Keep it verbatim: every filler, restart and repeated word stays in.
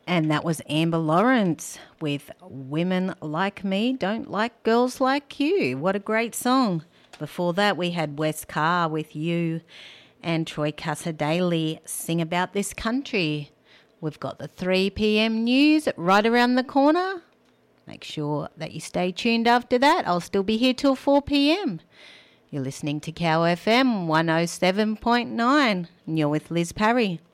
And that was Amber Lawrence with Women Like Me Don't Like Girls Like You. What a great song. Before that, we had Wes Carr with You and Troy Cassar-Daley, Sing About This Country. We've got the three p.m. news right around the corner. Make sure that you stay tuned after that. I'll still be here till four p.m. You're listening to Cow F M one oh seven point nine and you're with Liz Parry.